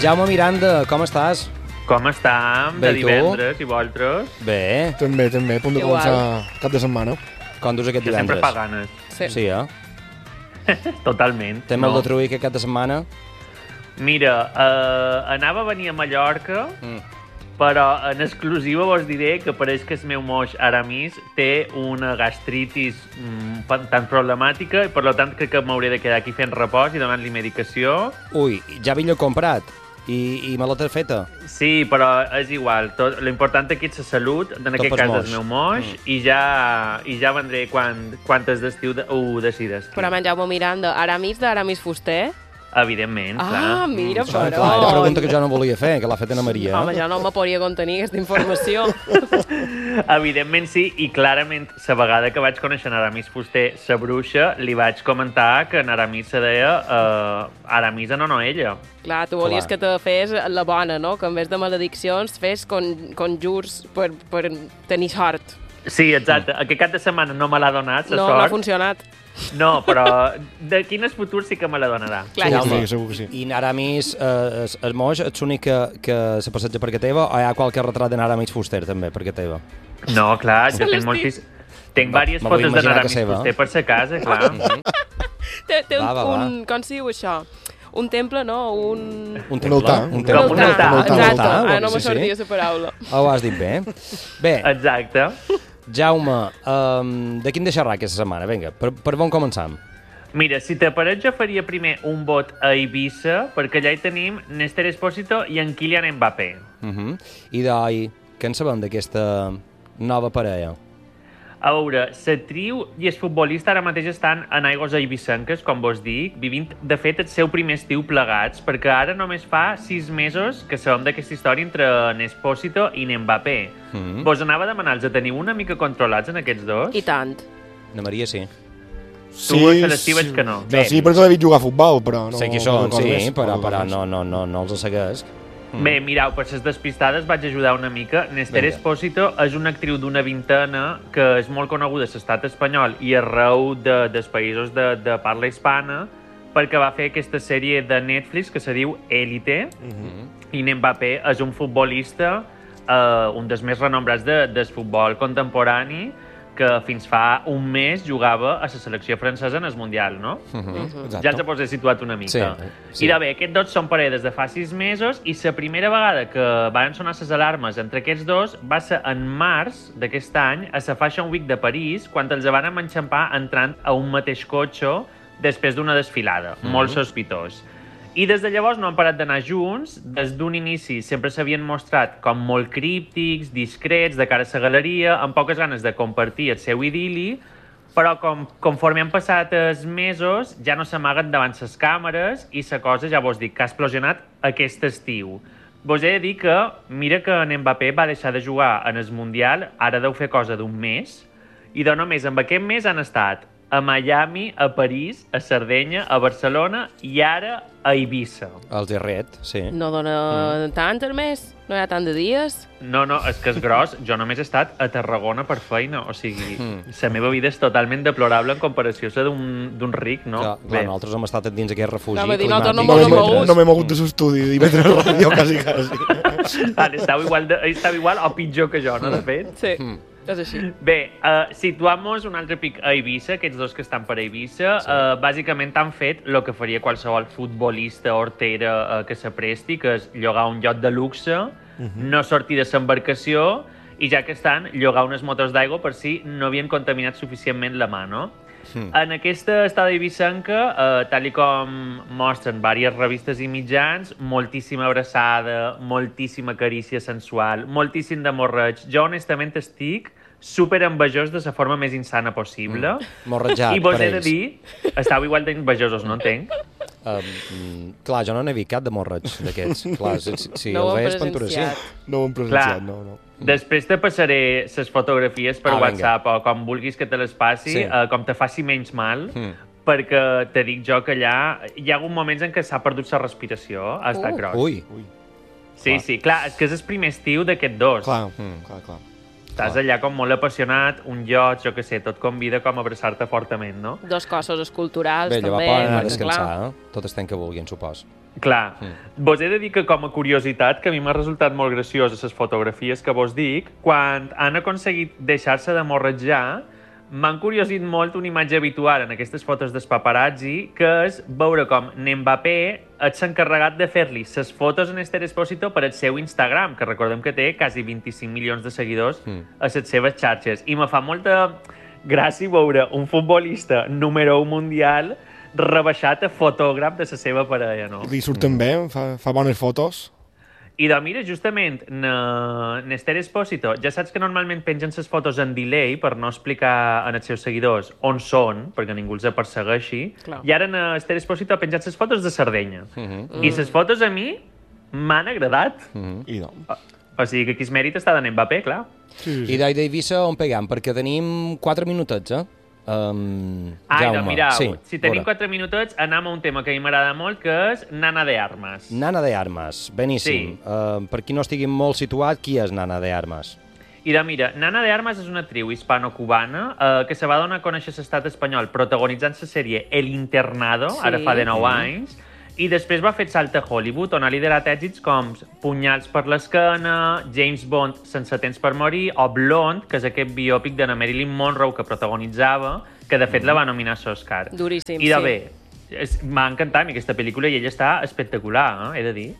Jaume Miranda, com estàs? Com estem? Bé, De divendres i vosaltres? Bé. També, a punt de començar cap de setmana. Com dus aquest Que sempre divendres? fa ganes. Sí, Totalment. Té molt de truir aquest cap de setmana? Mira, anava a venir a Mallorca, però en exclusiva vos diré que pareix que el meu moix Aramis té una gastritis tan problemàtica i per tant crec que m'hauré de quedar aquí fent repòs i donant-li medicació. Ui, ja havia comprat i me l'ha feta. Sí, però és igual. L'important aquí és la salut, en aquest cas del meu moix, i ja vendré quan és d'estiu ho decides. Però en Jaume Miranda, Aramis d'Aramis Fuster? Evidentment, clar. Mira, Clar, però... era pregunta que jo no volia fer, que l'ha fet Ana Maria. Home, jo no me podria contenir aquesta informació. Evidentment sí, i clarament la vegada que vaig conèixer en Aramis Fuster, la bruixa, li vaig comentar que en Aramis se deia Aramisa no ella. Clar, tu volies Clar. que te fes la bona, no? Que en vez de malediccions fes conjurs per tenir sort. Sí, exacte. Aquest cap de setmana no me l'ha donat, la No, sort. no ha funcionat. No, però de quin és futur sí que me la donarà. Clar, Jaume, segur que sí. I Aramis, el moix, ets l'únic que se passeja per casa teva o hi ha qualque retrat d'en Aramis Fuster també per casa teva? No, clar, jo l'estic. tinc Tinc diverses me vull fotos imaginar d'en que Aramis seva. Fuster per sa casa, clar. Té Va. com s'hi diu això? Un temple, no? Un Un altar. Un Com un altar. Exacte. altar, No me sí, sortia sí. la paraula. Ho has dit bé. Bé, Exacte. Jaume, de quin deixarà aquesta setmana? Vinga, per on començam? Mira, si t'apareix jo faria primer un vot a Eivissa, perquè allà hi tenim Néstor Espósito i en Kylian Mbappé. I d'ahir, què en sabem d'aquesta nova parella? A veure, l'actriu i el futbolista ara mateix estan en aigües eivissenques, com vos dic, vivint, de fet, el seu primer estiu plegats, perquè ara només fa 6 mesos que sabem d'aquesta història entre Espósito i Mbappé. Vos anava a demanar-los, teniu una mica controlats en aquests dos? I tant. Na Maria, sí. Tu a l'estiu veig que no. Jo sí, perquè l'he vist jugar a futbol, però no... Sé qui són, no recordo sí, més. però no els segueix. Bé, mireu, per les despistades vaig ajudar una mica. Néstor Vinga. Espósito és una actriu d'una vintena que és molt coneguda a l'estat espanyol i arreu dels països de parla hispana perquè va fer aquesta sèrie de Netflix que se diu Élite i Mbappé és un futbolista, un dels més renombrats del futbol contemporani que fins fa un mes jugava a la selecció francesa en el Mundial, no? Ja ens he situat una mica. Sí. I de bé, aquests dos són parelles de fa 6 mesos i la primera vegada que van sonar les alarmes entre aquests dos va ser en març d'aquest any a la Fashion Week de París, quan els van enxampar entrant a un mateix cotxe després d'una desfilada. Molt sospitós. I des de llavors no han parat d'anar junts. Des d'un inici sempre s'havien mostrat com molt críptics, discrets, de cara a la galeria, amb poques ganes de compartir el seu idili, però conforme han passat els mesos ja no s'amaguen davant les càmeres i la cosa, ja vos dic, que ha explosionat aquest estiu. Vos he de dir que, mira que en Mbappé va deixar de jugar en el Mundial, ara deu fer cosa d'un mes, i de només amb aquest mes han estat a Miami, a París, a Sardenya, a Barcelona i ara a Eivissa. Els Herret, sí. No dona tant el mes? No hi ha tant de dies? No, és que és gros. Jo només he estat a Tarragona per feina. O sigui, la meva vida és totalment deplorable en comparació a la d'un ric, no? Clar, nosaltres hem estat dins aquest refugi No, vull dir, nosaltres climàtic. no mos hem No m'he mogut de l'estudi i veure la ràdio quasi. Estava igual o pitjor que jo, no, de fet? Sí, és així. Bé, situant-nos un altre pic a Eivissa, aquests dos que estan per Eivissa, bàsicament han fet el que faria qualsevol futbolista hortera que s'apresti, que és llogar un yacht de luxe, no sortir de l'embarcació i ja que estan, llogar unes motos d'aigua per si no havien contaminat suficientment la mà, no? En aquesta estada eivissenca, tal com mostren diverses revistes i mitjans, moltíssima abraçada, moltíssima carícia sensual, moltíssim de morreig. Jo, honestament, estic super envejós de la forma més insana possible. Morrejat, I vos per he de ells. dir, estàu igual d'envejosos, no entenc? Clar, jo no n'he vist cap de morreig d'aquests. Clar, si No el ho he veig, pintura sí. presenciat. No ho hem presenciat, no. Després te passaré les fotografies per vinga. WhatsApp o com vulguis que te les passi, Sí. com te faci menys mal, perquè te dic jo que allà hi ha hagut moments en què s'ha perdut la respiració, ha estat gros. Ui, Sí, clar, és que és el primer estiu d'aquest dos. Clar. Estàs allà com molt apassionat, un lloc, jo què sé, tot convida com a abraçar-te fortament, no? Dos cossos esculturals, Bé, també. llavors poden anar a perquè, descansar, tot el temps que vulguin, supos. Clar, vos he de dir que com a curiositat, que a mi m'ha resultat molt graciós les fotografies que vos dic, quan han aconseguit deixar-se de morretjar, m'han curiosit molt una imatge habitual en aquestes fotos dels paparazzi, que és veure com Mbappé és encarregat de fer-li les fotos en Esther Expósito per al seu Instagram, que recordem que té quasi 25 milions de seguidors a les seves xarxes. I me fa molta gràcia veure un futbolista número 1 mundial rebaixat a fotògraf de la seva parella, no? Li surten bé, fa bones fotos. I doncs mira, justament, n'Esther Expósito, ja saps que normalment pengen les fotos en delay per no explicar als seus seguidors on són, perquè ningú els persegueixi. Clar. I ara n'Esther Expósito ha penjat les fotos de Sardenya. I les fotos a mi m'han agradat. I no. O sigui que aquí el mèrit està d'en Mbappé, clar. I d'Eivissa on peguem? Perquè tenim 4 minutets, Doncs mirau, si tenim 4 minutets, anem a un tema que a mi m'agrada molt, que és Nana de Armas. Nana de Armas, beníssim. Sí. Per qui no estigui molt situat, qui és Nana de Armas? I mira, Nana de Armas és una actriu hispano-cubana que se va donar a conèixer l'estat espanyol protagonitzant la sèrie El Internado, ara fa de 9 anys, i després va fer el salt a Hollywood, on ha liderat èxits com Punyals per l'esquena, James Bond sense temps per morir, o Blonde, que és aquest biòpic de Marilyn Monroe que protagonitzava, que de fet la va nominar a l'Oscar. Duríssim, I bé, m'ha encantat aquesta pel·lícula i ella està espectacular, he de dir.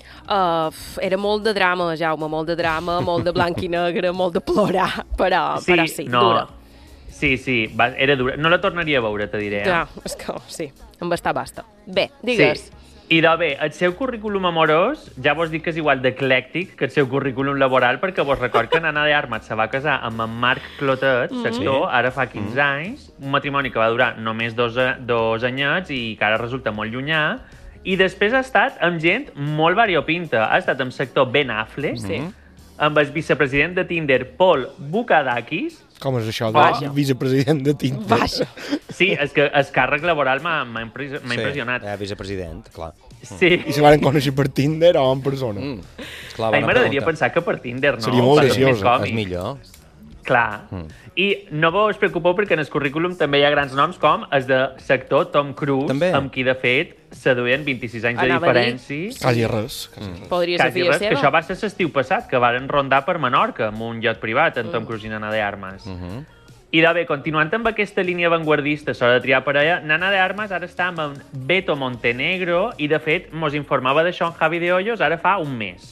Era molt de drama, Jaume, molt de drama, molt de blanc i negre, molt de plorar, però sí, dura. Sí, era dura. No la tornaria a veure, te diré. Clar, és que sí, em basta. Bé, digues. Sí. I bé, el seu currículum amorós, ja vos dic que és igual d'eclèctic que el seu currículum laboral, perquè vos record que Nana de Armas se va casar amb en Marc Clotet, l'actor, ara fa 15 anys, un matrimoni que va durar només dos anyets i que ara resulta molt llunyà, i després ha estat amb gent molt variopinta. Ha estat amb sector Ben Affleck, amb el vicepresident de Tinder, Paul Bukadakis. Com és això, Vaja. vicepresident de Tinder? Vaja. Sí, és que el càrrec laboral m'ha impressionat. Sí, vicepresident, clar. Sí. I se van conèixer per Tinder o en persona? Esclar, A mi m'agradaria pensar que per Tinder, no? Seria molt Per fer graciós, més còmic. És millor. Clar. I no vos preocupeu perquè en el currículum també hi ha grans noms com el de sector Tom Cruise, També. amb qui, de fet, se duien 26 anys de Anava a dir. diferència. Quasi res. Podria ser Quasi filla res, que seva. això va ser l'estiu passat, que varen rondar per Menorca amb un iot privat, en Tom Cruise i Nana de Armas. I bé, continuant amb aquesta línia avantguardista sobre de triar parella, Nana de Armas ara està amb en Beto Montenegro i, de fet, mos informava d'això en Javi de Hoyos ara fa un mes.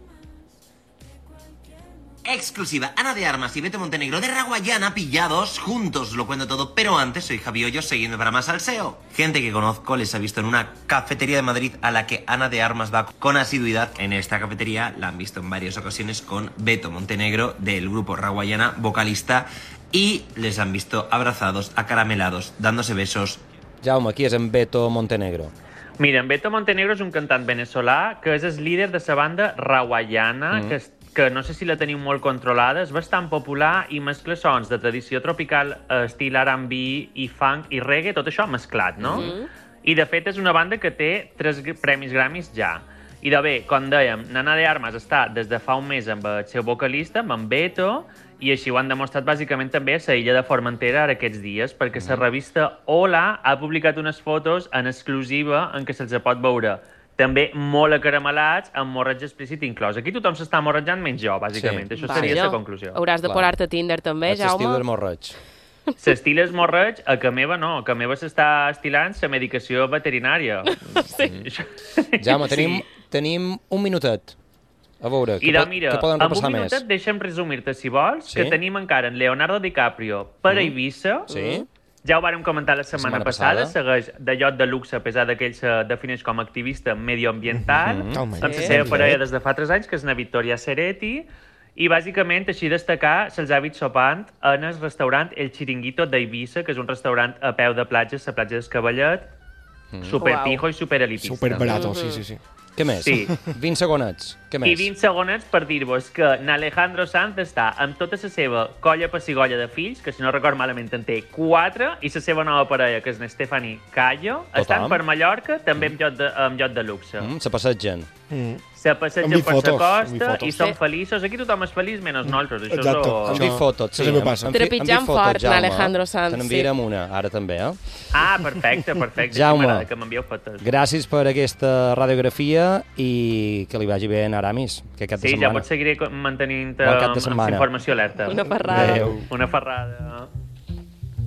Exclusiva, Ana de Armas y Beto Montenegro de Raguayana pillados juntos, lo cuento todo, pero antes soy Javi Hoyos siguiendo para más salseo. Gente que conozco les ha visto en una cafetería de Madrid a la que Ana de Armas va con asiduidad. En esta cafetería la han visto en varias ocasiones con Beto Montenegro del grupo Raguayana, vocalista, y les han visto abrazados, acaramelados, dándose besos. Jaume, qui és en Beto Montenegro? Mira, en Beto Montenegro és un cantant venezolà que és el líder de la banda Raguayana, que no sé si la teniu molt controlada, és bastant popular i mescla sons de tradició tropical, estil R&B i funk i reggae, tot això mesclat, no? I, de fet, és una banda que té 3 premis Grammys ja. I, bé, com dèiem, Nana de Armas està des de fa un mes amb el seu vocalista, amb en Beto, i així ho han demostrat bàsicament també a la illa de Formentera ara aquests dies, perquè la revista Hola ha publicat unes fotos en exclusiva en què se'ls pot veure també molt acaramelats, amb morratge explícit inclòs. Aquí tothom s'està morratjant menys jo, bàsicament. Això seria la conclusió. Hauràs de posar-te a Tinder també, Jaume. L'estil del morreig. L'estil és morreig, a que meva no. A que meva s'està estilant la medicació veterinària. Jaume, tenim un minutet. A veure, què poden repassar amb un més? minutet deixa'm resumir-te, si vols, que tenim encara en Leonardo DiCaprio per Eivissa. Sí. Ja ho vàrem comentar la setmana passada, segueix de lloc de luxe, a pesar que ell se defineix com a activista medioambiental, amb la seva parella des de fa 3 anys, que és na Victoria Ceretti, i bàsicament així destacar se'ls ha vist sopant en el restaurant El Chiringuito d'Eivissa, que és un restaurant a peu de platja, la platja d'Escavallet, superpijo i superelitista. Superbarato, sí. Què més? Sí. 20 segonets. Què més? I 20 segonets per dir-vos que n'Alejandro Sanz està amb tota la seva colla pessigolla de fills, que si no record malament en té 4, i la seva nova parella, que és Stephanie Cayo, estan per Mallorca, també amb lloc de luxe. Se passegen. se passegen Envi per la fotos, costa envi i són feliços. Aquí tothom és feliç, menys nosaltres. Això Exacte. és Envi fotos, sí. Sempre passa. Trepitjant fort, Alejandro Sanz, Te n'enviarem una, ara també, eh? Perfecte. Jaume, M'agrada que m'envieu fotos. Gràcies per aquesta radiografia i que li vagi bé en Aramis, que aquest de Sí, ja setmana. pots seguiré mantenint Bon cap de amb setmana. informació alerta. Una ferrada. Adéu. Una ferrada.